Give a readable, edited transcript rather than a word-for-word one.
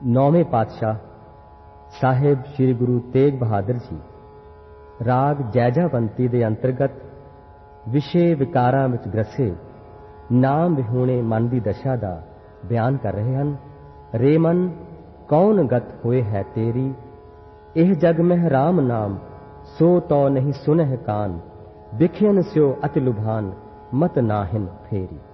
नौवें पातशाह साहिब श्री गुरु तेग बहादुर जी राग जैजावंती दे अंतर्गत विषे विकारां विच ग्रसे नाम विहूणे मन की दशा का बयान कर रहे हैं। रे मन कौन गत होए है तेरी, एह जग में राम नाम सो तो नहीं सुनह कान, बिखियन स्यो अति लुभान मत नाहिन फेरी।